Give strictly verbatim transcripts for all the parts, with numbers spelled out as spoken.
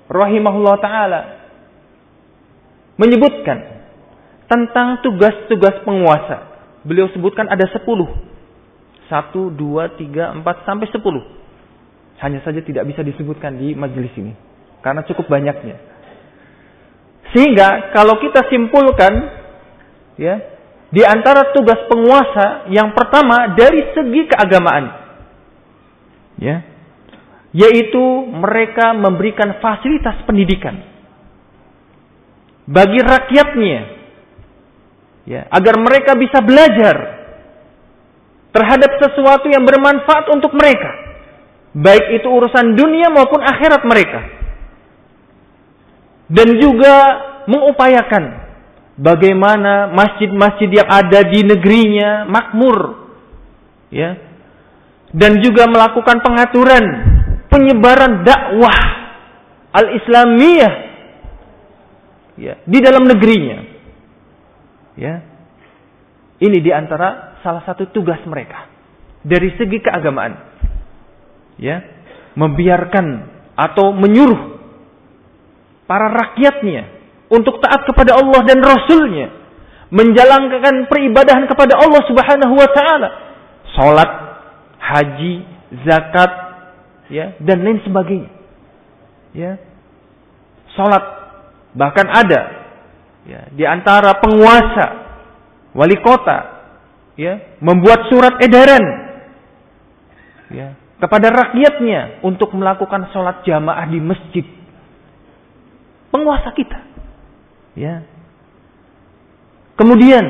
rahimahullah ta'ala menyebutkan tentang tugas-tugas penguasa. Beliau sebutkan ada sepuluh. Satu, dua, tiga, empat, sampai sepuluh. Hanya saja tidak bisa disebutkan di majelis ini. Karena cukup banyaknya. Sehingga kalau kita simpulkan, ya, di antara tugas penguasa yang pertama dari segi keagamaan, ya, yaitu mereka memberikan fasilitas pendidikan bagi rakyatnya, ya, agar mereka bisa belajar terhadap sesuatu yang bermanfaat untuk mereka, baik itu urusan dunia maupun akhirat mereka. Dan juga mengupayakan bagaimana masjid-masjid yang ada di negerinya makmur, ya, dan juga melakukan pengaturan penyebaran dakwah al-islamiyah, ya, di dalam negerinya, ya. Ini diantara salah satu tugas mereka dari segi keagamaan, ya, membiarkan atau menyuruh para rakyatnya untuk taat kepada Allah dan Rasulnya, menjalankan peribadahan kepada Allah Subhanahu wa ta'ala, salat, haji, zakat, ya, dan lain sebagainya, ya. Salat bahkan ada, ya, di antara penguasa, wali kota, ya, membuat surat edaran, ya, kepada rakyatnya untuk melakukan salat jamaah di masjid. Penguasa kita, ya. Kemudian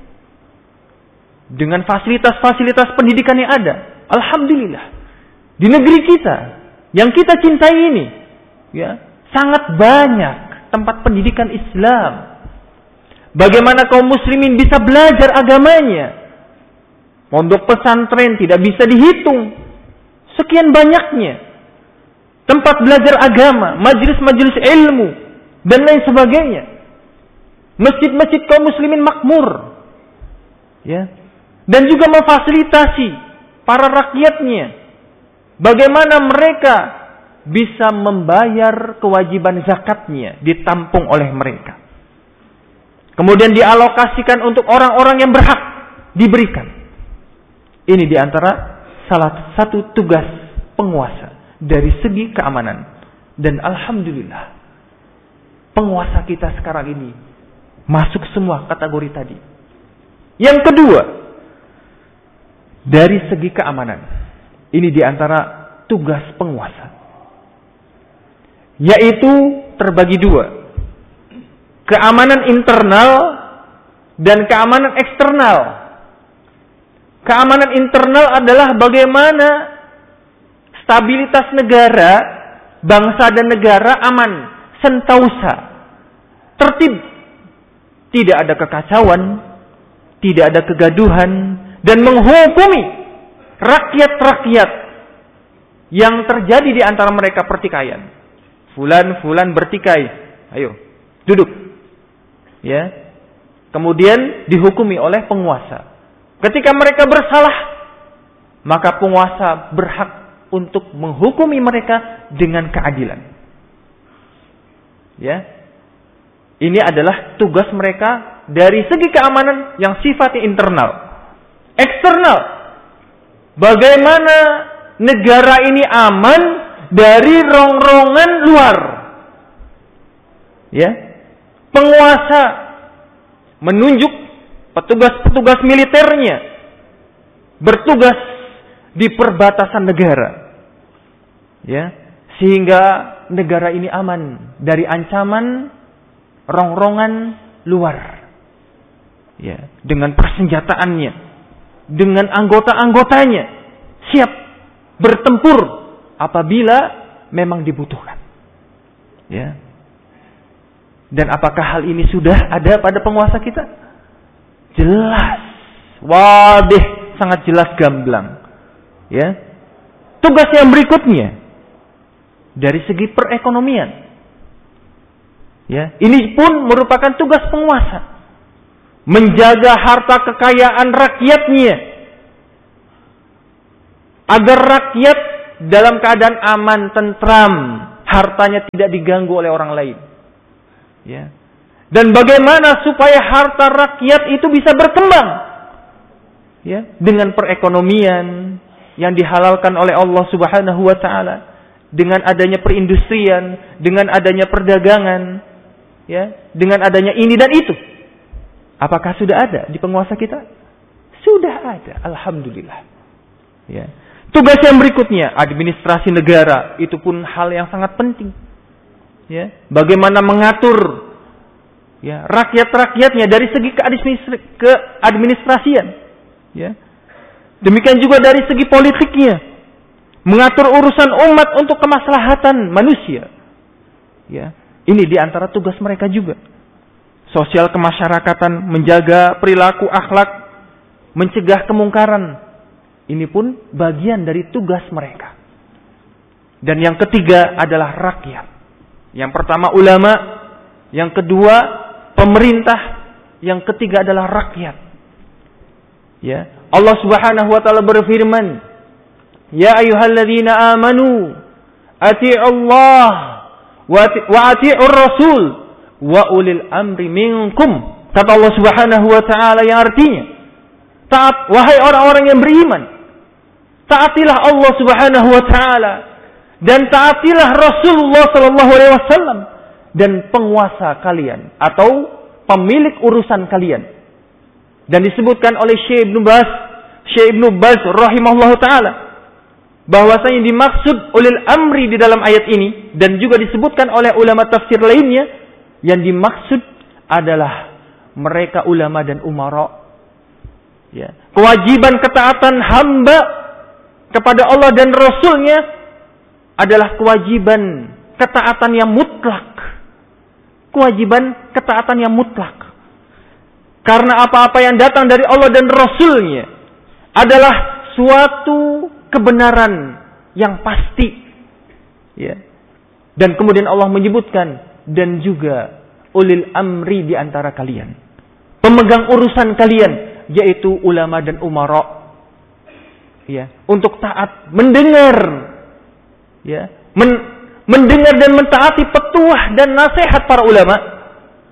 dengan fasilitas-fasilitas pendidikan yang ada, alhamdulillah di negeri kita yang kita cintai ini, ya, sangat banyak tempat pendidikan Islam. Bagaimana kaum muslimin bisa belajar agamanya? Pondok pesantren tidak bisa dihitung, sekian banyaknya tempat belajar agama, majelis-majelis ilmu, dan lain sebagainya. Masjid-masjid kaum muslimin makmur, ya, dan juga memfasilitasi para rakyatnya bagaimana mereka bisa membayar kewajiban zakatnya, ditampung oleh mereka, kemudian dialokasikan untuk orang-orang yang berhak diberikan. Ini diantara salah satu tugas penguasa dari segi keamanan. Dan alhamdulillah penguasa kita sekarang ini masuk semua kategori tadi. Yang kedua, dari segi keamanan, ini diantara tugas penguasa, yaitu terbagi dua: keamanan internal dan keamanan eksternal. Keamanan internal adalah bagaimana stabilitas negara, bangsa dan negara aman, sentausa, tertib, tidak ada kekacauan, tidak ada kegaduhan, dan menghukumi rakyat-rakyat yang terjadi di antara mereka pertikaian. Fulan-fulan bertikai, ayo duduk, ya. Kemudian dihukumi oleh penguasa. Ketika mereka bersalah, maka penguasa berhak untuk menghukumi mereka dengan keadilan. Ya, ini adalah tugas mereka dari segi keamanan yang sifatnya internal. Eksternal, bagaimana negara ini aman dari rongrongan luar. Ya, penguasa menunjuk petugas-petugas militernya bertugas di perbatasan negara, ya, sehingga negara ini aman dari ancaman rongrongan luar, ya, dengan persenjataannya, dengan anggota-anggotanya siap bertempur apabila memang dibutuhkan, ya. Dan apakah hal ini sudah ada pada penguasa kita? Jelas, wadih, sangat jelas gamblang, ya. Tugas yang berikutnya dari segi perekonomian, ya, ini pun merupakan tugas penguasa, menjaga harta kekayaan rakyatnya agar rakyat dalam keadaan aman, tentram, hartanya tidak diganggu oleh orang lain. Ya. Dan bagaimana supaya harta rakyat itu bisa berkembang? Ya, dengan perekonomian yang dihalalkan oleh Allah Subhanahu wa taala, dengan adanya perindustrian, dengan adanya perdagangan, ya, dengan adanya ini dan itu. Apakah sudah ada di penguasa kita? Sudah ada, alhamdulillah. Ya. Tugas yang berikutnya, administrasi negara, itu pun hal yang sangat penting. Ya, bagaimana mengatur ya rakyat-rakyatnya dari segi keadministrasian. Ya. Demikian juga dari segi politiknya, mengatur urusan umat untuk kemaslahatan manusia. Ya, ini diantara tugas mereka juga. Sosial kemasyarakatan, menjaga perilaku akhlak, mencegah kemungkaran. Ini pun bagian dari tugas mereka. Dan yang ketiga adalah rakyat. Yang pertama ulama, yang kedua pemerintah, yang ketiga adalah rakyat. Ya, Allah Subhanahu wa taala berfirman, "Ya ayyuhalladzina amanu, atii'ullah wa atii'ur rasul wa ulil amri minkum." Kata Allah Subhanahu wa taala yang artinya, taat wahai orang-orang yang beriman, taatilah Allah Subhanahu wa taala dan taatilah Rasulullah sallallahu alaihi wasallam dan penguasa kalian atau pemilik urusan kalian. Dan disebutkan oleh Syekh Ibnu Baz, Syekh Ibnu Baz rahimahullahu taala bahwasanya dimaksud ulil amri di dalam ayat ini dan juga disebutkan oleh ulama tafsir lainnya, yang dimaksud adalah mereka ulama dan umara. Ya, kewajiban ketaatan hamba kepada Allah dan Rasulnya adalah kewajiban ketaatan yang mutlak. Kewajiban ketaatan yang mutlak. Karena apa-apa yang datang dari Allah dan Rasulnya adalah suatu kebenaran yang pasti. Ya. Dan kemudian Allah menyebutkan, dan juga ulil amri di antara kalian, pemegang urusan kalian, yaitu ulama dan umara. Ya, untuk taat, mendengar, ya, men, mendengar dan mentaati petuah dan nasihat para ulama.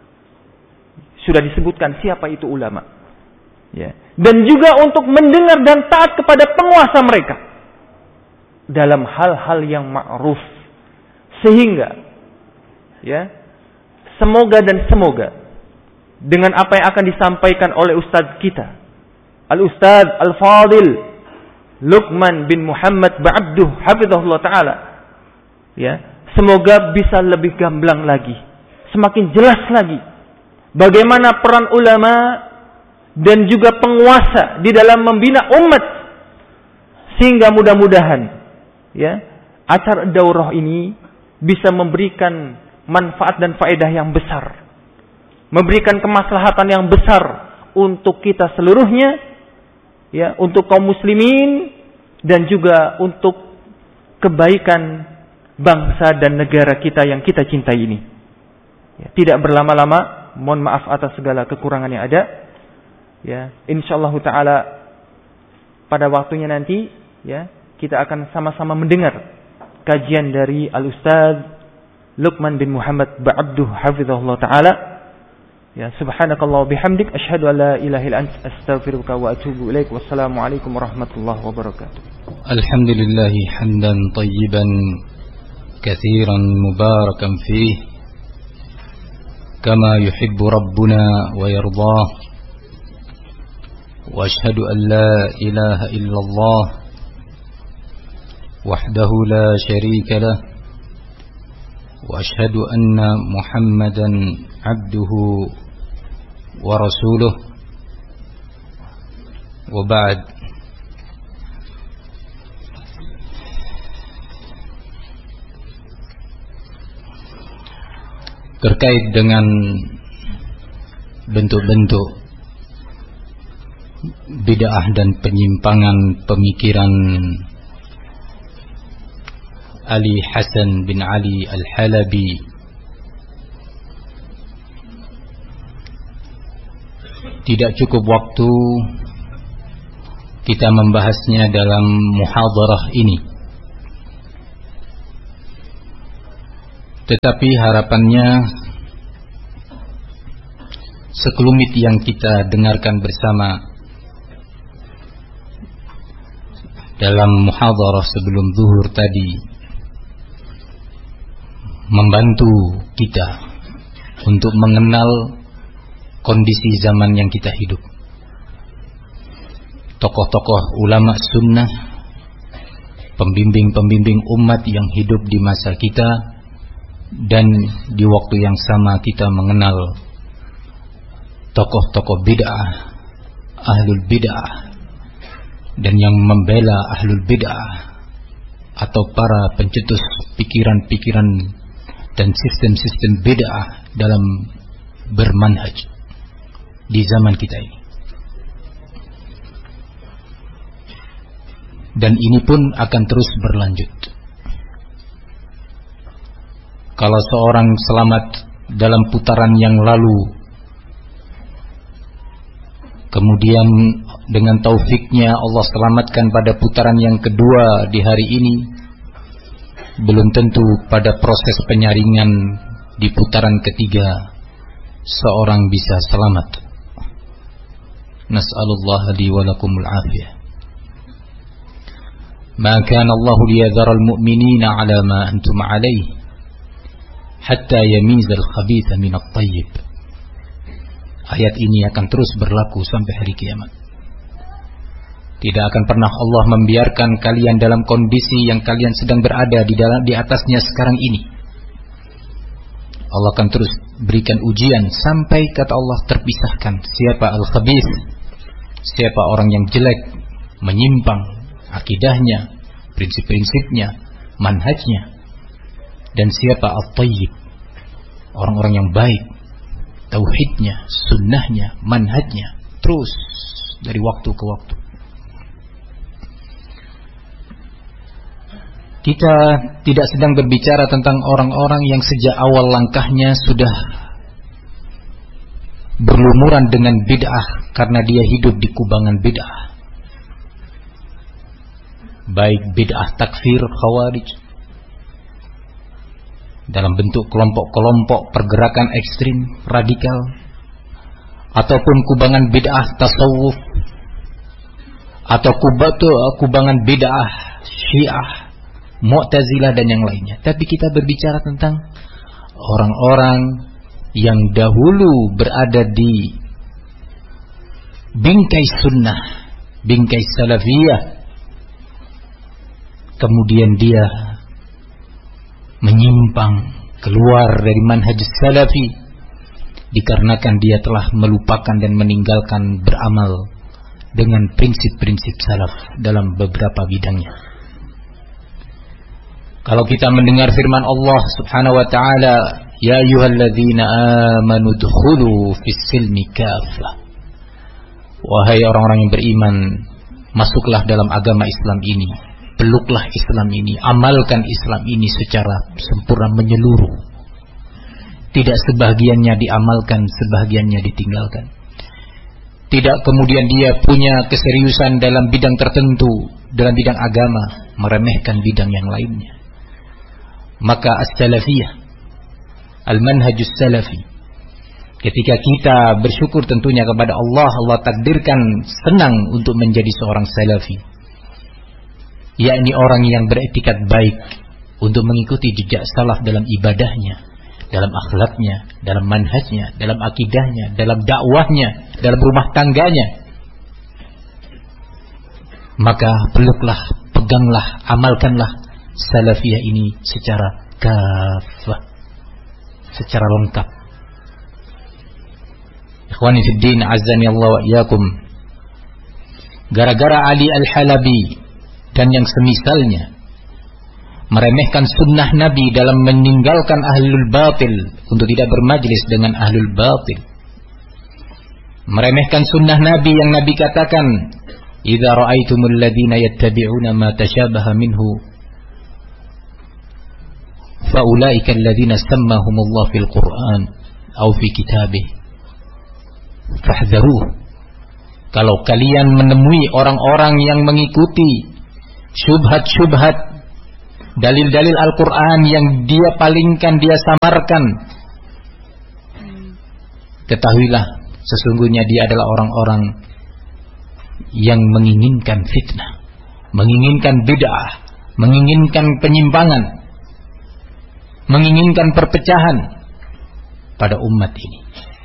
Sudah disebutkan siapa itu ulama. Ya. Dan juga untuk mendengar dan taat kepada penguasa mereka dalam hal-hal yang ma'ruf. Sehingga ya, semoga dan semoga dengan apa yang akan disampaikan oleh Ustadz kita, Al-Ustadz Al-Fadil Luqman bin Muhammad Ba'abduh hafizahullah ta'ala, ya, semoga bisa lebih gamblang lagi, semakin jelas lagi bagaimana peran ulama dan juga penguasa di dalam membina umat, sehingga mudah-mudahan ya acara daurah ini bisa memberikan manfaat dan faedah yang besar, memberikan kemaslahatan yang besar untuk kita seluruhnya, ya, untuk kaum muslimin dan juga untuk kebaikan bangsa dan negara kita yang kita cintai ini. Ya, tidak berlama-lama. Mohon maaf atas segala kekurangan yang ada. Ya, insyaallah taala pada waktunya nanti ya kita akan sama-sama mendengar kajian dari Al-Ustadz Luqman bin Muhammad Ba'abduh hafizahullah taala. Ya, subhanakallah bihamdik asyhadu an la ilaha illa anta astaghfiruka wa atubu ilaik. Wassalamu alaikum warahmatullahi wabarakatuh. Alhamdulillah hamdan tayyiban katsiran mubarakan fihi كما يحب ربنا ويرضاه وأشهد أن لا إله إلا الله وحده لا شريك له وأشهد أن محمدا عبده ورسوله وبعد. Terkait dengan bentuk-bentuk bid'ah dan penyimpangan pemikiran Ali Hasan bin Ali Al-Halabi, tidak cukup waktu kita membahasnya dalam muhadarah ini. Tetapi harapannya sekelumit yang kita dengarkan bersama dalam muhadharah sebelum zuhur tadi membantu kita untuk mengenal kondisi zaman yang kita hidup. Tokoh-tokoh ulama sunnah, pembimbing-pembimbing umat yang hidup di masa kita, dan di waktu yang sama kita mengenal tokoh-tokoh bid'ah, ahlul bid'ah, dan yang membela ahlul bid'ah atau para pencetus pikiran-pikiran dan sistem-sistem bid'ah dalam bermanhaj di zaman kita ini. Dan ini pun akan terus berlanjut. Kalau seorang selamat dalam putaran yang lalu, kemudian dengan taufiknya Allah selamatkan pada putaran yang kedua di hari ini, belum tentu pada proses penyaringan di putaran ketiga seorang bisa selamat. Nas'alullah li wa lakumul afiyah. Ma kana Allah liyadhara al-mu'minina 'ala ma antum 'alayhi hatta yamiza al-khabitha min at-tayyib. Ayat ini akan terus berlaku sampai hari kiamat. Tidak akan pernah Allah membiarkan kalian dalam kondisi yang kalian sedang berada di dalam di atasnya sekarang ini. Allah akan terus berikan ujian sampai kata Allah terpisahkan siapa al-khabith, siapa orang yang jelek, menyimpang akidahnya, prinsip-prinsipnya, manhajnya, dan siapa at-tayyib, orang-orang yang baik, tauhidnya, sunnahnya, manhajnya, terus dari waktu ke waktu. Kita tidak sedang berbicara tentang orang-orang yang sejak awal langkahnya sudah berlumuran dengan bid'ah karena dia hidup di kubangan bid'ah. Baik bid'ah takfir khawarij dalam bentuk kelompok-kelompok pergerakan ekstrim radikal, ataupun kubangan bid'ah tasawuf, atau kubangan bid'ah syiah, mu'tazilah, dan yang lainnya. Tapi kita berbicara tentang orang-orang yang dahulu berada di bingkai sunnah, bingkai salafiyah, kemudian dia menyimpang keluar dari manhaj salafi dikarenakan dia telah melupakan dan meninggalkan beramal dengan prinsip-prinsip salaf dalam beberapa bidangnya. Kalau kita mendengar firman Allah Subhanahu wa taala, ya ayyuhalladzina amanu dkhulu fis-silmi kaffah. Wahai orang-orang yang beriman, masuklah dalam agama Islam ini. Peluklah Islam ini, amalkan Islam ini secara sempurna menyeluruh. Tidak sebahagiannya diamalkan, sebahagiannya ditinggalkan. Tidak kemudian dia punya keseriusan dalam bidang tertentu, dalam bidang agama, meremehkan bidang yang lainnya. Maka as-salafiyah, al-manhajus salafi, ketika kita bersyukur tentunya kepada Allah, Allah takdirkan senang untuk menjadi seorang salafi, yakni orang yang beretikat baik untuk mengikuti jejak salaf dalam ibadahnya, dalam akhlaknya, dalam manhajnya, dalam akidahnya, dalam dakwahnya, dalam rumah tangganya. Maka peluklah, peganglah, amalkanlah salafiyah ini secara kafah, secara lengkap. Ikhwani fid din, azzani Allah wa iyyakum. Gara-gara Ali Al-Halabi dan yang semisalnya meremehkan sunnah Nabi dalam meninggalkan ahlul batil untuk tidak bermajlis dengan ahlul batil, meremehkan sunnah Nabi yang Nabi katakan, idza ra'aitumul ladzina yattabi'una ma tashabaha minhu fa ulaika alladzina sammahumullah fil Qur'an aw fi kitabih fahdharuh. Kalau kalian menemui orang-orang yang mengikuti syubhat-syubhat dalil-dalil Al-Quran yang dia palingkan, dia samarkan, ketahuilah sesungguhnya dia adalah orang-orang yang menginginkan fitnah, menginginkan bid'ah, menginginkan penyimpangan, menginginkan perpecahan pada umat ini.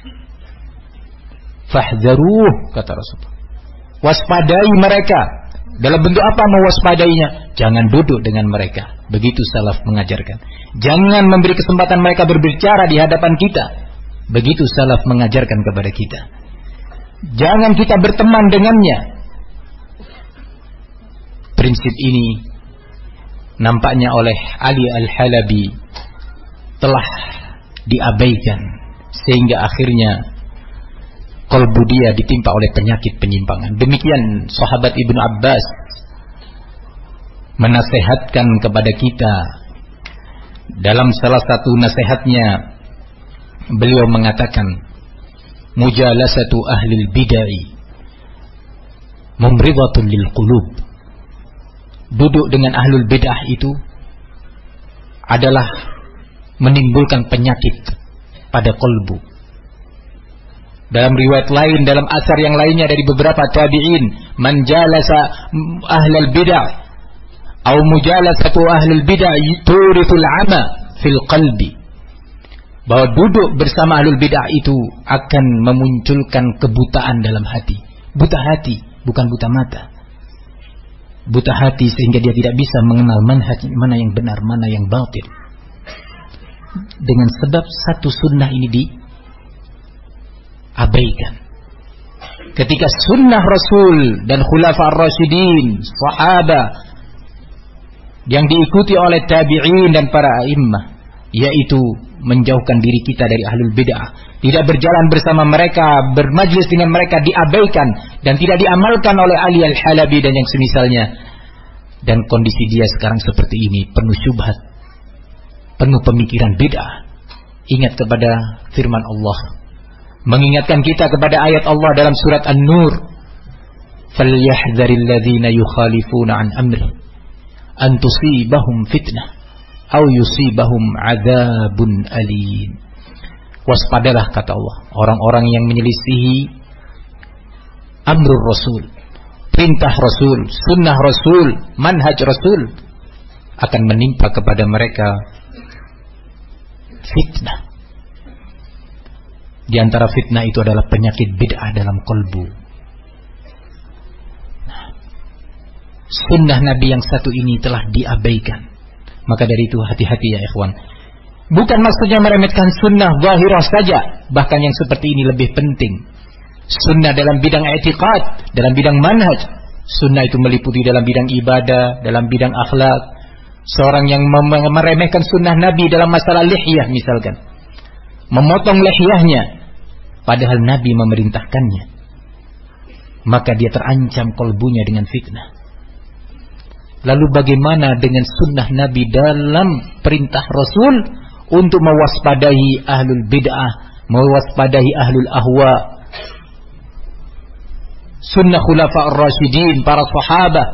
Fahdharuh, kata Rasulullah. Waspadai mereka. Dalam bentuk apa mewaspadainya? Jangan duduk dengan mereka. Begitu salaf mengajarkan. Jangan memberi kesempatan mereka berbicara di hadapan kita. Begitu salaf mengajarkan kepada kita. Jangan kita berteman dengannya. Prinsip ini nampaknya oleh Ali Al-Halabi telah diabaikan, sehingga akhirnya kalbu dia ditimpa oleh penyakit penyimpangan. Demikian sahabat Ibnu Abbas menasehatkan kepada kita. Dalam salah satu nasihatnya beliau mengatakan, mujalasatu ahlil bid'ah mumridatun lil qulub. Duduk dengan ahlul bid'ah itu adalah menimbulkan penyakit pada kalbu. Dalam riwayat lain, dalam asar yang lainnya dari beberapa tabi'in, man jalasa ahlul bid'ah atau mujalasatu ahlul bid'ah turithul 'ama fil qalbi. Bahwa duduk bersama ahlul bid'ah itu akan memunculkan kebutaan dalam hati. Buta hati, bukan buta mata. Buta hati sehingga dia tidak bisa mengenal manhaj mana yang benar, mana yang batil. Dengan sebab satu sunnah ini diabaikan. Ketika sunnah Rasul dan Khulafa ar-Rasyidin, sahabat yang diikuti oleh tabi'in dan para a'immah, yaitu menjauhkan diri kita dari ahlul bid'ah, tidak berjalan bersama mereka, bermajlis dengan mereka, diabaikan dan tidak diamalkan oleh Ali Al-Halabi dan yang semisalnya. Dan kondisi dia sekarang seperti ini, penuh syubhat, penuh pemikiran bid'ah. Ingat kepada firman Allah, mengingatkan kita kepada ayat Allah dalam surat An-Nur, falyahdharil ladzina yukhalifuna an amri an tusibahum fitnah aw yusibahum adzabun alim. Waspadalah, kata Allah, orang-orang yang menyelisihi amrul Rasul, perintah Rasul, sunnah Rasul, manhaj Rasul, akan menimpa kepada mereka fitnah. Di antara fitnah itu adalah penyakit bid'ah dalam kalbu. Nah, sunnah Nabi yang satu ini telah diabaikan. Maka dari itu hati-hati ya ikhwan. Bukan maksudnya meremehkan sunnah zahirah saja, bahkan yang seperti ini lebih penting. Sunnah dalam bidang i'tiqad, dalam bidang manhaj. Sunnah itu meliputi dalam bidang ibadah, dalam bidang akhlak. Seorang yang meremehkan sunnah Nabi dalam masalah lihyah misalkan, memotong lihyahnya, padahal Nabi memerintahkannya, maka dia terancam kalbunya dengan fitnah. Lalu bagaimana dengan sunnah Nabi dalam perintah Rasul untuk mewaspadai ahlul bid'ah, mewaspadai ahlul ahwa? Sunnah Khulafa ar-Rasyidin, para sahabat,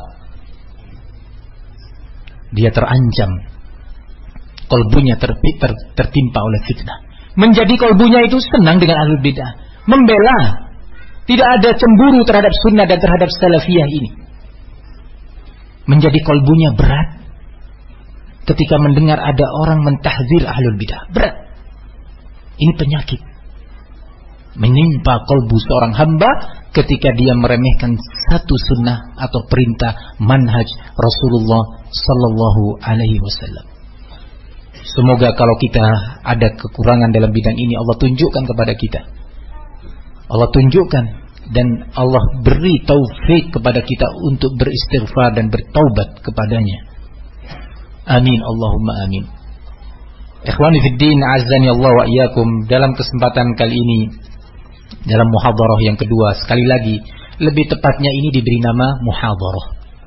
dia terancam, kalbunya ter, ter, tertimpa oleh fitnah. Menjadi kalbunya itu senang dengan ahlul bid'ah, membela, tidak ada cemburu terhadap sunnah dan terhadap salafiyah ini. Menjadi kalbunya berat ketika mendengar ada orang mentahzir ahlul bid'ah. Berat. Ini penyakit menimpa kalbu seorang hamba ketika dia meremehkan satu sunnah atau perintah manhaj Rasulullah sallallahu alaihi wasallam. Semoga kalau kita ada kekurangan dalam bidang ini, Allah tunjukkan kepada kita. Allah tunjukkan dan Allah beri taufik kepada kita untuk beristighfar dan bertaubat kepadanya. Amin Allahumma amin. Ikhwani fid din, azzani Allah wa iyyakum. Dalam kesempatan kali ini, dalam muhadharah yang kedua, sekali lagi, lebih tepatnya ini diberi nama muhadharah.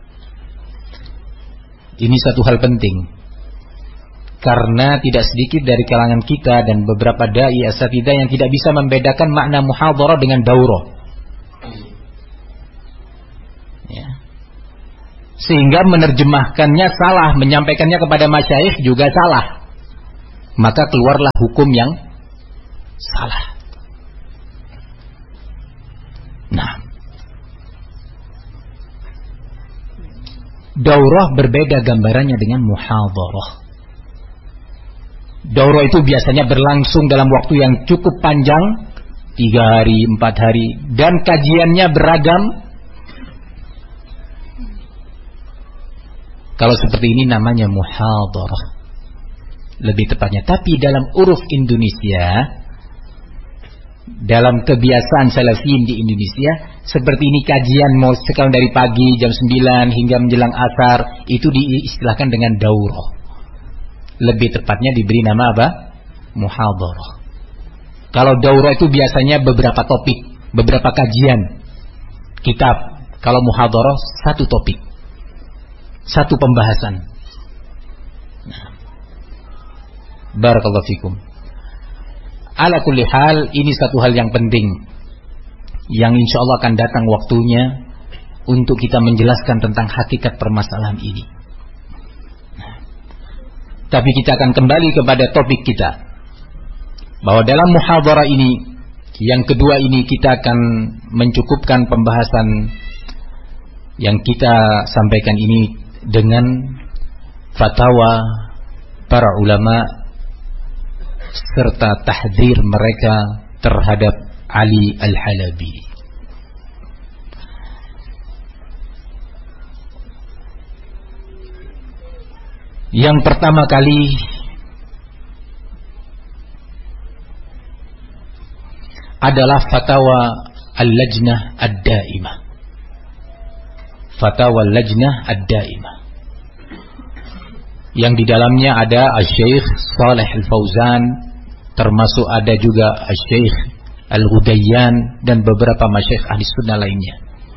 Ini satu hal penting, karena tidak sedikit dari kalangan kita dan beberapa dai asatidzah yang tidak bisa membedakan makna muhadharah dengan daurah. Ya. sehingga menerjemahkannya salah, menyampaikannya kepada masyayikh juga salah, maka keluarlah hukum yang salah. Nah, daurah berbeda gambarannya dengan muhadharah. Daurah itu biasanya berlangsung dalam waktu yang cukup panjang, tiga hari, empat hari, dan kajiannya beragam. Kalau seperti ini namanya muhadharah, lebih tepatnya. Tapi dalam uruf Indonesia, dalam kebiasaan salafiyin di Indonesia, seperti ini kajian mau sekarang dari pagi jam sembilan hingga menjelang asar, itu diistilahkan dengan daurah. Lebih tepatnya diberi nama apa? Muhadharah. Kalau daurah itu biasanya beberapa topik, beberapa kajian kitab. Kalau muhadharah satu topik, satu pembahasan. Nah, barakallahu fikum. Ala kulli hal, ini satu hal yang penting yang insya Allah akan datang waktunya untuk kita menjelaskan tentang hakikat permasalahan ini. Tapi kita akan kembali kepada topik kita, bahwa dalam muhadharah ini, yang kedua ini, kita akan mencukupkan pembahasan yang kita sampaikan ini dengan fatwa para ulama serta tahdzir mereka terhadap Ali Al-Halabi. Yang pertama kali adalah fatwa Al-Lajnah Ad-Daimah. Fatwa Al-Lajnah Ad-Daimah, yang di dalamnya ada Al-Syeikh Shalih Al-Fauzan, termasuk ada juga Al-Syeikh Al-Ghudayyan dan beberapa masyayikh ahli sunnah lainnya,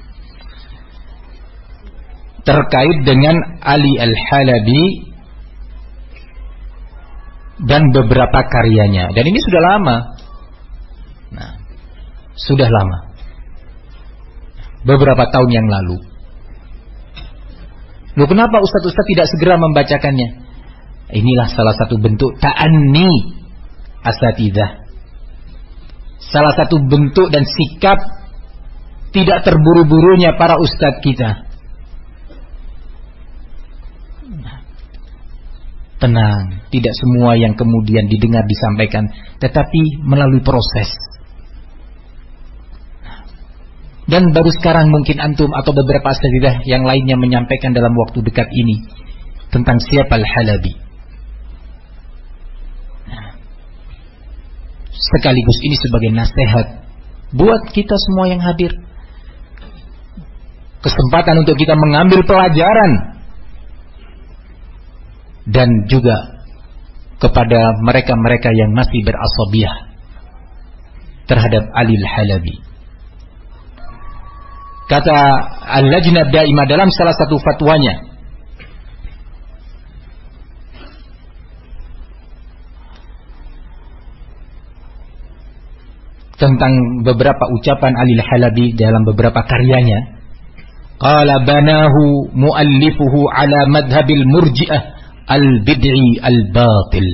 terkait dengan Ali Al-Halabi dan beberapa karyanya. Dan ini sudah lama. Nah, sudah lama. Beberapa tahun yang lalu. Loh, kenapa ustaz-ustaz tidak segera membacakannya? Inilah salah satu bentuk ta'anni asatidzah. Salah satu bentuk dan sikap tidak terburu-burunya para ustaz kita. Tenang, tidak semua yang kemudian didengar disampaikan, tetapi melalui proses. Dan baru sekarang mungkin antum atau beberapa asatidzah yang lainnya menyampaikan dalam waktu dekat ini tentang siapa Al-Halabi. Sekaligus ini sebagai nasihat buat kita semua yang hadir, kesempatan untuk kita mengambil pelajaran, dan juga kepada mereka-mereka yang masih berasabiyah terhadap Ali Al-Halabi. Kata Al-Lajnah Daimah dalam salah satu fatwanya, tentang beberapa ucapan Ali Al-Halabi dalam beberapa karyanya, qala banahu muallifuhu ala madhabil murji'ah al-bid'i al-batil,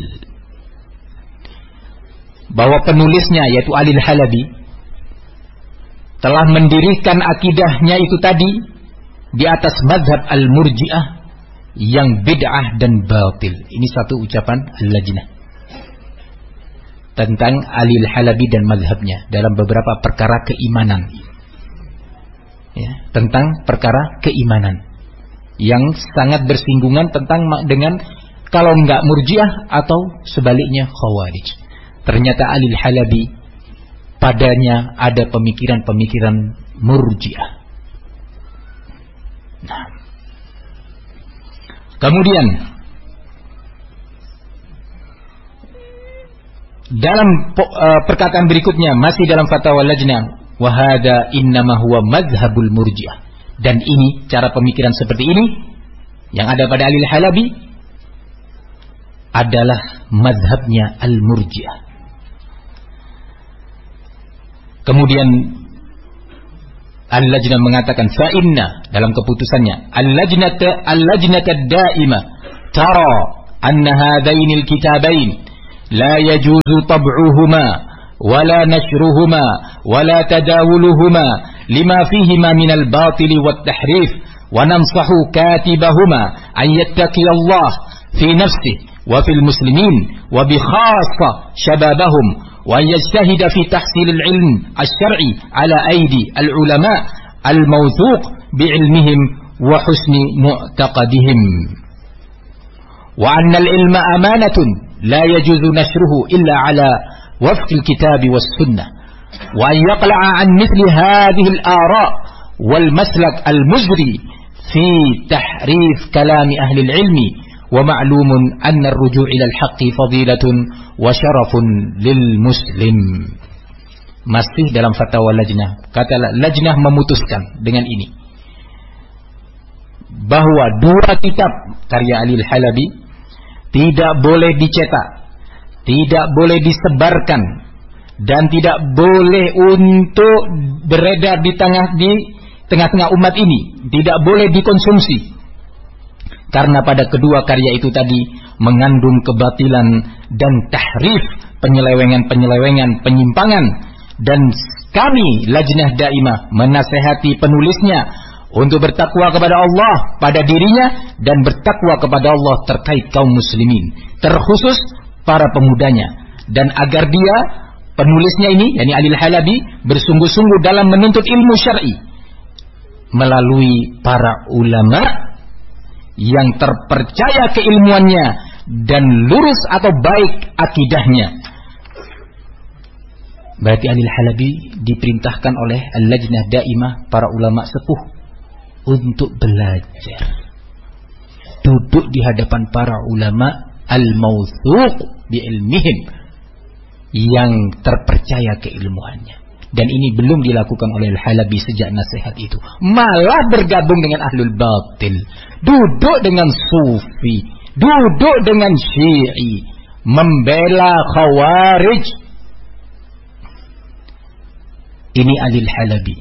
bahwa penulisnya yaitu Ali Al-Halabi telah mendirikan akidahnya itu tadi di atas madhab al-murji'ah yang bid'ah dan batil. Ini satu ucapan Al-Lajnah tentang Ali Al-Halabi dan madhabnya dalam beberapa perkara keimanan, ya, tentang perkara keimanan yang sangat bersinggungan tentang dengan kalau enggak murji'ah atau sebaliknya khawarij. Ternyata Ali Al-Halabi padanya ada pemikiran-pemikiran murji'ah. Nah, kemudian dalam uh, perkataan berikutnya masih dalam fatwa Lajnah, wa hadza innama huwa madhhabul murji'ah, dan ini cara pemikiran seperti ini yang ada pada Ali Al-Halabi adalah madhabnya al-murji'ah. Kemudian Al-Lajnah mengatakan fa inna dalam keputusannya al-lajnata al-lajnata daimah tara anna hadainil kitabain la yajuzu tab'uhuma wala nashruhuma wala tadawuluhuma lima fihima min al-batil wat tahrif wa namsahu katibahuma an yattaqi Allah fi nafsihi wa fil muslimin wa bi khassa shababahum وأن يجتهد في تحصيل العلم الشرعي على أيدي العلماء الموثوق بعلمهم وحسن معتقدهم وأن العلم أمانة لا يجوز نشره إلا على وفق الكتاب والسنة وأن يقلع عن مثل هذه الآراء والمسلك المجري في تحريف كلام أهل العلم ومعلوم أن الرجوع إلى الحق فضيلة وشرف للمسلم. Masih dalam fatwa lajnah, kata lajnah memutuskan dengan ini bahwa dua kitab karya Ali Al-Halabi tidak boleh dicetak, tidak boleh disebarkan, dan tidak boleh untuk beredar di tengah di tengah-tengah umat ini, tidak boleh dikonsumsi. Karena pada kedua karya itu tadi mengandung kebatilan dan tahrif, penyelewengan-penyelewengan, penyimpangan. Dan kami Lajnah Daimah menasehati penulisnya untuk bertakwa kepada Allah pada dirinya dan bertakwa kepada Allah terkait kaum muslimin, terkhusus para pemudanya. Dan agar dia, penulisnya ini, yakni Ali Al-Halabi, bersungguh-sungguh dalam menuntut ilmu syar'i melalui para ulama yang terpercaya keilmuannya dan lurus atau baik akidahnya. Berarti Ali Al-Halabi diperintahkan oleh Al-Lajnah Daimah, para ulama sepuh, untuk belajar, duduk di hadapan para ulama al-mawthuq bi ilmihim, yang terpercaya keilmuannya. Dan ini belum dilakukan oleh Al-Halabi sejak nasihat itu. Malah bergabung dengan ahlul batil, duduk dengan sufi, duduk dengan syi'i, membela khawarij. Ini Ali Al-Halabi.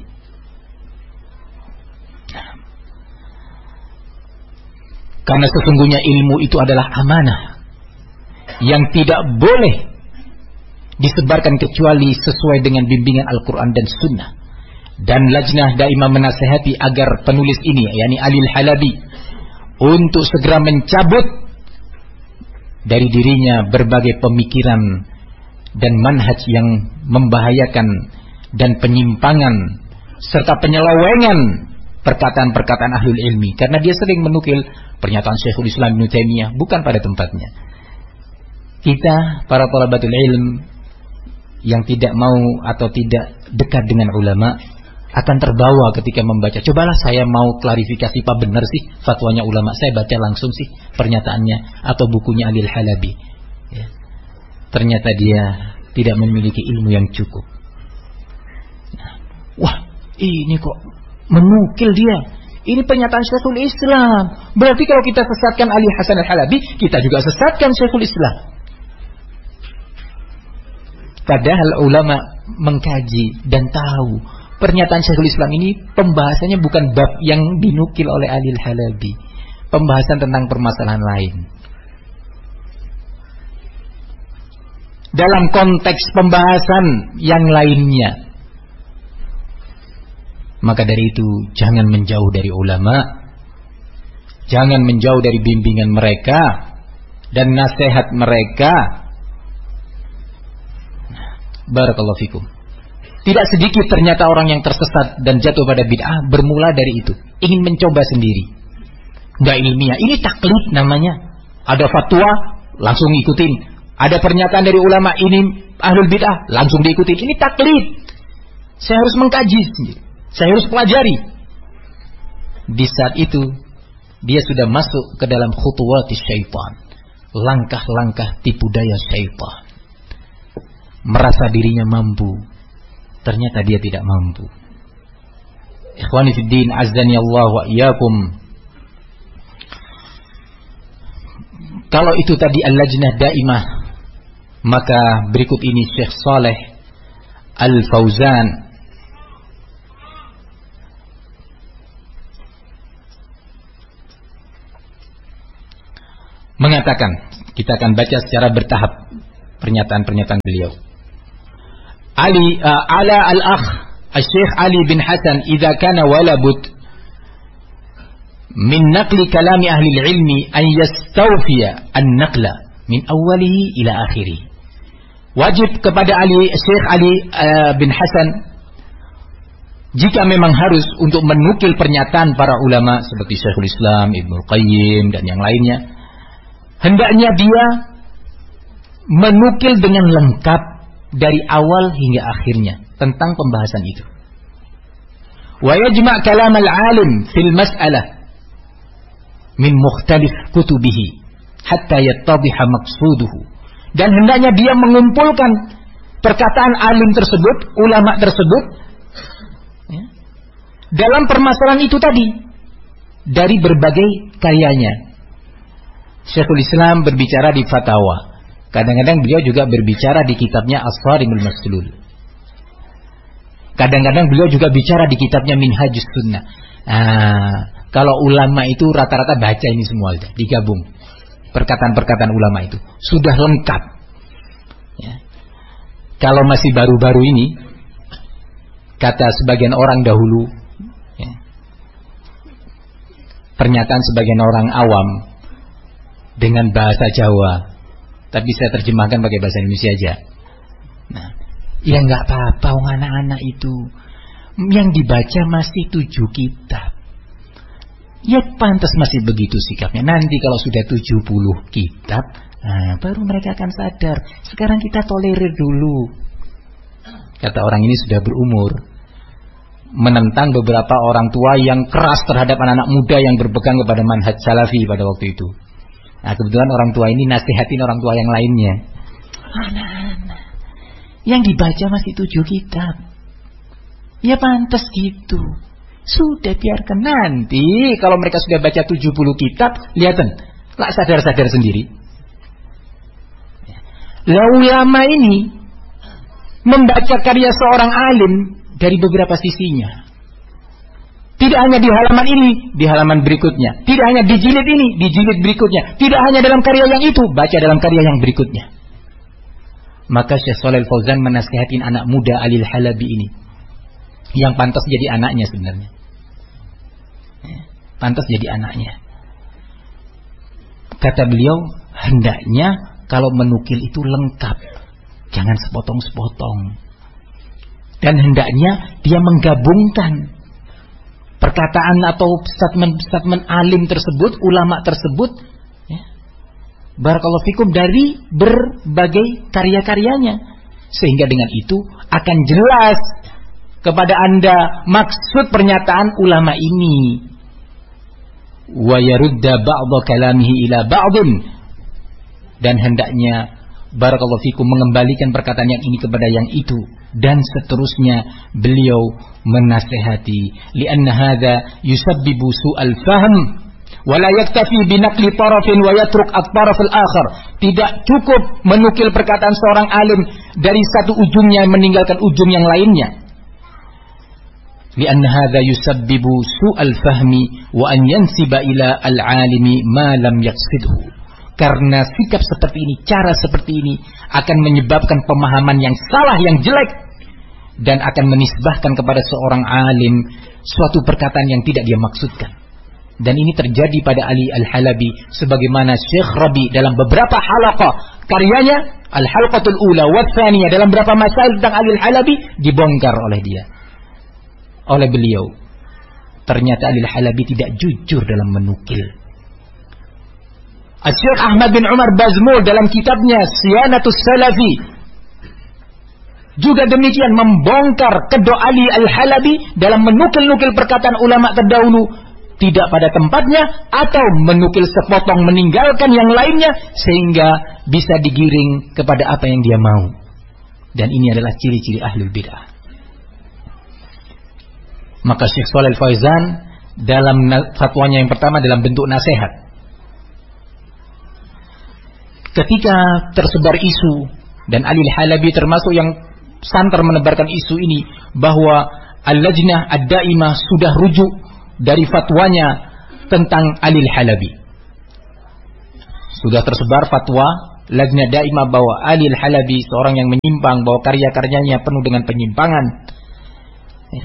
Karena sesungguhnya ilmu itu adalah amanah yang tidak boleh disebarkan kecuali sesuai dengan bimbingan Al-Quran dan Sunnah. Dan Lajnah Daimah menasihati agar penulis ini, yakni Ali Al-Halabi, untuk segera mencabut dari dirinya berbagai pemikiran dan manhaj yang membahayakan dan penyimpangan serta penyelewengan perkataan-perkataan ahlul ilmi. Karena dia sering menukil pernyataan Syekhul Islam Ibnu Taimiyah bukan pada tempatnya. Kita para thalabatul ilm yang tidak mau atau tidak dekat dengan ulama akan terbawa ketika membaca. Cobalah saya mau klarifikasi, apa benar sih fatwanya ulama, saya baca langsung sih pernyataannya atau bukunya Ali Al-Halabi, ya. Ternyata dia tidak memiliki ilmu yang cukup. Nah, wah, ini kok menukil dia, ini pernyataan Syekhul Islam, berarti kalau kita sesatkan Ali Hasan Al-Halabi, kita juga sesatkan Syekhul Islam. Padahal ulama mengkaji dan tahu pernyataan Syekhul Islam ini pembahasannya bukan bab yang dinukil oleh Ali Al-Halabi, pembahasan tentang permasalahan lain. Dalam konteks pembahasan yang lainnya. Maka dari itu jangan menjauh dari ulama, jangan menjauh dari bimbingan mereka dan nasihat mereka. Barakallahu fikum. Tidak sedikit ternyata orang yang tersesat dan jatuh pada bid'ah bermula dari itu, ingin mencoba sendiri, nggak ilmiah. Ini taklid namanya. Ada fatwa langsung ikutin, ada pernyataan dari ulama ini ahlul bid'ah langsung diikutin. Ini taklid. Saya harus mengkaji sendiri, saya harus pelajari. Di saat itu dia sudah masuk ke dalam khutuwati syaitan, langkah-langkah tipu daya syaitan. Merasa dirinya mampu, ternyata dia tidak mampu. Ikhwani fid din, azdani Allah wa iyyakum. Kalau itu tadi Al-Lajnah Daimah, maka berikut ini Syekh Saleh Al-Fauzan mengatakan, kita akan baca secara bertahap pernyataan-pernyataan beliau. Ali uh, ala al-akh Al-Syekh Ali bin Hasan idza kana wala bud min naqli kalami ahli al-ilmi an yastawfiya an-naqla min awwalihi ila akhirih. Wajib kepada Ali Syekh Ali uh, bin Hasan, jika memang harus untuk menukil pernyataan para ulama seperti Syekhul Islam, Ibnul Qayyim dan yang lainnya, hendaknya dia menukil dengan lengkap dari awal hingga akhirnya tentang pembahasan itu. Wa yajma' kalam al-alim fil mas'alah min mukhtalif kutubihi hatta yattadhiha maqsuduhu. Dan hendaknya dia mengumpulkan perkataan alim tersebut, ulama tersebut, ya, dalam permasalahan itu tadi dari berbagai karyanya. Syekhul Islam berbicara di fatwa. Kadang-kadang beliau juga berbicara di kitabnya As-Sarimul Maslul. Kadang-kadang beliau juga bicara di kitabnya Minhajus Sunnah. Nah, kalau ulama itu rata-rata baca ini semua, digabung. Perkataan-perkataan ulama itu sudah lengkap. Ya. Kalau masih baru-baru ini, kata sebagian orang dahulu, ya, pernyataan sebagian orang awam dengan bahasa Jawa, tapi saya terjemahkan pakai bahasa Indonesia aja. Nah, ya nggak apa-apa, wong anak-anak itu yang dibaca masih tujuh kitab. Ya pantas masih begitu sikapnya. Nanti kalau sudah tujuh puluh kitab, nah, baru mereka akan sadar. Sekarang kita tolerir dulu. Kata orang ini sudah berumur, menentang beberapa orang tua yang keras terhadap anak-anak muda yang berpegang kepada manhaj salafi pada waktu itu. Nah, kebetulan orang tua ini nasihatin orang tua yang lainnya. Anak-anak yang dibaca masih tujuh kitab, ya pantas gitu. Sudah biarkan, nanti kalau mereka sudah baca tujuh puluh kitab, lihatan, lah sadar-sadar sendiri. Lah ulama ini membaca karya seorang alim dari beberapa sisinya. Tidak hanya di halaman ini, di halaman berikutnya. Tidak hanya di jilid ini, di jilid berikutnya. Tidak hanya dalam karya yang itu, baca dalam karya yang berikutnya. Maka Syekh Shalih Al-Fauzan menasihatin anak muda Ali Al-Halabi ini, yang pantas jadi anaknya sebenarnya. Pantas jadi anaknya. Kata beliau, hendaknya kalau menukil itu lengkap, jangan sepotong-sepotong. Dan hendaknya dia menggabungkan perkataan atau statement-statement alim tersebut, ulama tersebut, ya, barakallahu fikum, dari berbagai karya-karyanya, sehingga dengan itu akan jelas kepada Anda maksud pernyataan ulama ini. Wa yarudda ba'dha kalamihi ila ba'dhin, dan hendaknya barakallahu fikum mengembalikan perkataan yang ini kepada yang itu, dan seterusnya. Beliau menasihati, lianna hadza yusabbibu su'al fahm wa la yaktafi bi naqli tarafin wa yatruk at-taraf al-akhar. Tidak cukup menukil perkataan seorang alim dari satu ujungnya meninggalkan ujung yang lainnya. Lianna hadza yusabbibu su'al fahmi wa an yansiba ila al-alimi ma lam yaqsidhu. Karena sikap seperti ini, cara seperti ini akan menyebabkan pemahaman yang salah, yang jelek, dan akan menisbahkan kepada seorang alim suatu perkataan yang tidak dia maksudkan. Dan ini terjadi pada Ali Al-Halabi, sebagaimana Syekh Rabi dalam beberapa halaqah karyanya, Al-Halqatul Ula wa Tsaniyah, dalam beberapa masail tentang Ali Al-Halabi dibongkar oleh dia, oleh beliau. Ternyata Ali Al-Halabi tidak jujur dalam menukil. Syekh Ahmad bin Umar Bazmul dalam kitabnya Siyanatus Salafi juga demikian membongkar kedok Ali Al-Halabi dalam menukil-nukil perkataan ulama terdahulu tidak pada tempatnya, atau menukil sepotong meninggalkan yang lainnya sehingga bisa digiring kepada apa yang dia mau. Dan ini adalah ciri-ciri ahlul bid'ah. Maka Syekh Shalih Al-Fauzan dalam fatwanya yang pertama dalam bentuk nasihat, ketika tersebar isu, dan Ali Al-Halabi termasuk yang santer menebarkan isu ini, bahwa Al-Lajnah Ad-Daimah sudah rujuk dari fatwanya tentang Ali Al-Halabi. Sudah tersebar fatwa Lajnah Daimah bahwa Ali Al-Halabi seorang yang menyimpang, bahwa karya-karyanya penuh dengan penyimpangan. Ya.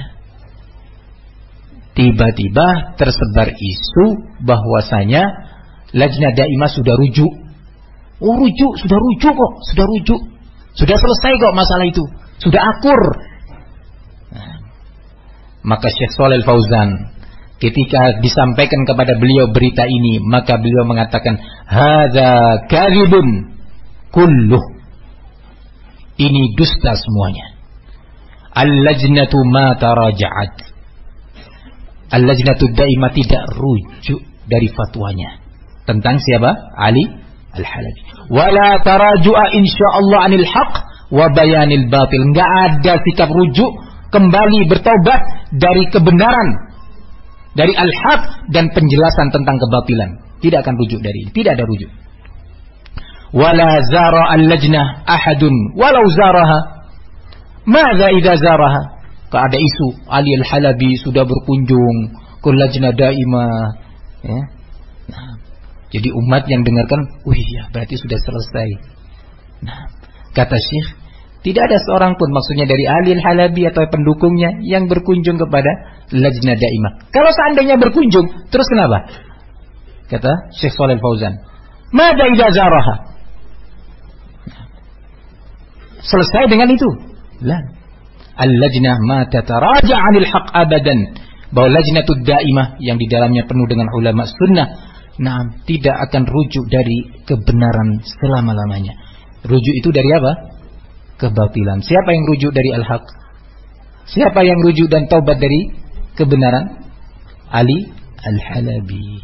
Tiba-tiba tersebar isu bahwasanya Lajnah Daimah sudah rujuk. Oh rujuk, sudah rujuk kok, sudah rujuk. Sudah selesai kok masalah itu. Sudah akur. Nah, maka Syekh Shalih Al-Fauzan ketika disampaikan kepada beliau berita ini, maka beliau mengatakan, hadza kadhibun kulluh. Ini dusta semuanya. Al-lajnatu ma taraja'at. Al-lajnatu daimah tidak rujuk dari fatwanya tentang siapa? Ali Al-Halabi. Wala taraju'a insyaallah anil haq wa bayanil batil. Enggak ada sikap rujuk kembali bertaubat dari kebenaran, dari al-haq dan penjelasan tentang kebatilan. Tidak akan rujuk dari ini. Tidak ada rujuk. Wala zara al-lajnah ahadun walau zaraha. Madza idza zaraha? Kalau ada isu Ali Al-Halabi sudah berkunjung ke Lajnah Daimah, ya. Nah, jadi umat yang dengarkan, "Wih, ya, berarti sudah selesai." Nah, kata Syekh, tidak ada seorang pun, maksudnya dari Ali Al-Halabi atau pendukungnya, yang berkunjung kepada Lajnah Daimah. Kalau seandainya berkunjung, terus kenapa? Kata Syekh Shalih Al-Fauzan, "Madza idza zaraha?" Selesai dengan itu. La. Al-lajnah ma tataraja' 'anil haqq abadan. Bahwa lajnatud daimah yang di dalamnya penuh dengan ulama sunnah, nah, tidak akan rujuk dari kebenaran selama-lamanya. Rujuk itu dari apa? Kebatilan. Siapa yang rujuk dari al-haq? Siapa yang rujuk dan taubat dari kebenaran? Ali Al-Halabi.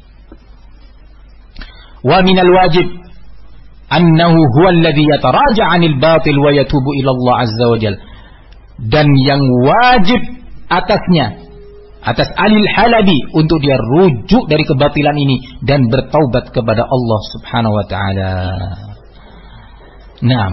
Wa minal wajib annahu huwa alladhi yataraja' 'anil batil wa yatubu ila Allah azza wa jalla. Dan yang wajib atasnya, atas Ali Al-Halabi, untuk dia rujuk dari kebatilan ini dan bertaubat kepada Allah subhanahu wa ta'ala. Nah,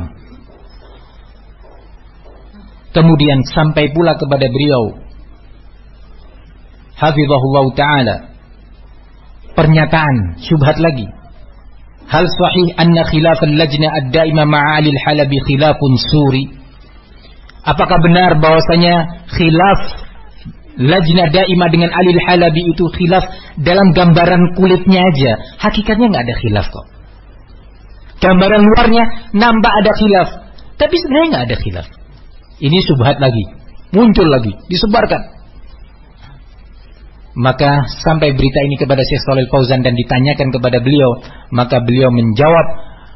kemudian sampai pula kepada beliau hafizahullah ta'ala pernyataan syubhat lagi. Hal sahih anna khilaf al-lajnah ad-daimah ma'a Ali Al-Halabi khilafun suri? Apakah benar bahwasanya khilaf Lajnah Daimah dengan Ali Al-Halabi itu khilaf dalam gambaran kulitnya aja? Hakikatnya nggak ada khilaf kok. Gambaran luarnya nampak ada khilaf, tapi sebenarnya nggak ada khilaf. Ini subhat lagi, muncul lagi, disebarkan. Maka sampai berita ini kepada Syekh Shalih Al-Fauzan dan ditanyakan kepada beliau, maka beliau menjawab,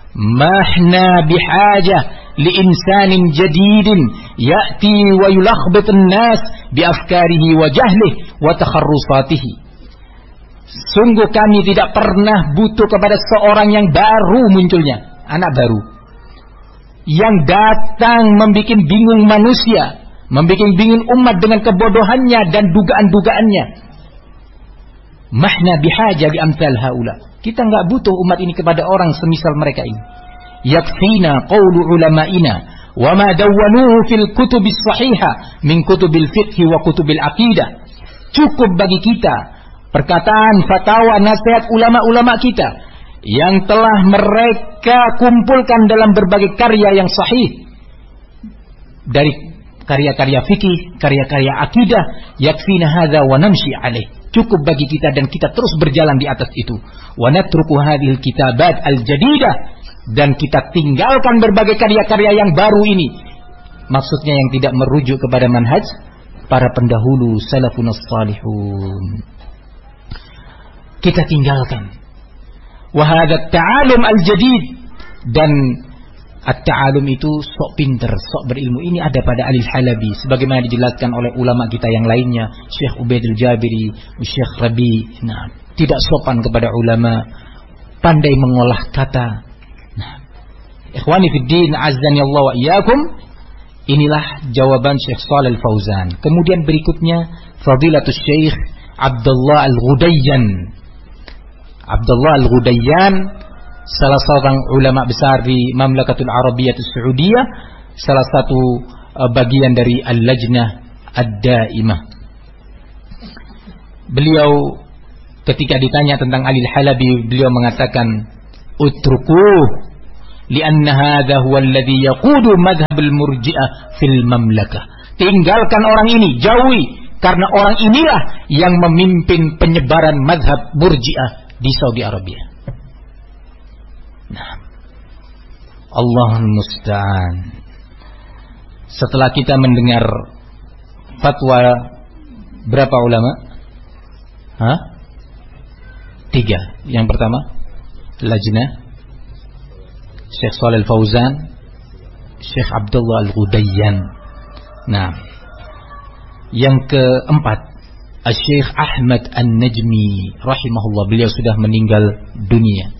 mahna bihajah liinsanin jadidin ya'ti wa yulakhbit an-nas biafkarihi wa jahlihi wa takharrusatihi. Sungguh kami tidak pernah butuh kepada seorang yang baru munculnya, anak baru, yang datang membikin bingung manusia, membikin bingung umat dengan kebodohannya dan dugaan-dugaannya. Mahna bihajah bi amsal haula. Kita enggak butuh umat ini kepada orang semisal mereka ini. Yakfina qawlu ulama'ina wa ma dawwanuhu fil kutubis sahihah min kutubil fiqh wa kutubil aqidah. Cukup bagi kita perkataan, fatwa, nasihat ulama-ulama kita yang telah mereka kumpulkan dalam berbagai karya yang sahih, dari karya-karya fikih, karya-karya akidah. Yakfina hadza wa namshi alaih. Cukup bagi kita dan kita terus berjalan di atas itu. Wa natruku hadhil kitabat al-jadidah, dan kita tinggalkan berbagai karya-karya yang baru ini. Maksudnya yang tidak merujuk kepada manhaj para pendahulu salafun salihun. Kita tinggalkan. Wa hadha at-ta'alum al-jadid, dan at-ta'alum itu sok pinter, sok berilmu. Ini ada pada Ali Al-Halabi, sebagaimana dijelaskan oleh ulama kita yang lainnya, Syekh Ubaidul Jabiri, Syekh Rabi. Nah, tidak sopan kepada ulama, pandai mengolah kata. Nah, ikhwani fid din, azzani Allah wa iyyakum. Inilah jawaban Syekh Shalih Al-Fauzan. Kemudian berikutnya Fadilatul Syekh Abdullah Al-Ghudayyan. Abdullah Al-Ghudayyan, salah seorang ulama besar di Mamlakatul Arabiyyah Saudiyah, salah satu uh, bagian dari Al-Lajnah Ad-Daimah. Beliau ketika ditanya tentang Ali Al-Halabi, beliau mengatakan, utrukuh lianna hadha huwa alladhi yaqudu madhhab al-murji'ah fil mamlakah. Tinggalkan orang ini, jauhi, karena orang inilah yang memimpin penyebaran madhab murji'ah di Saudi Arabia. Nah, Allahul musta'an. Setelah kita mendengar fatwa berapa ulama? Hah? Tiga. Yang pertama, Lajnah Syekh Shalih Al-Fauzan, Syekh Abdullah Al-Ghudayyan. Nah, yang keempat, Syekh Ahmad An-Najmi rahimahullah, beliau sudah meninggal dunia.